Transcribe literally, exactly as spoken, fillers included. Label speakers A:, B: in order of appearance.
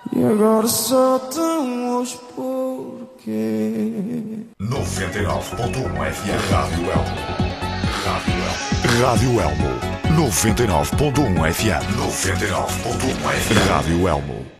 A: E agora só temos porquê.
B: noventa e nove ponto um F M Rádio Elmo. Rádio Elmo. Rádio Elmo. noventa e nove ponto um F M. noventa e nove ponto um F M. Rádio Elmo.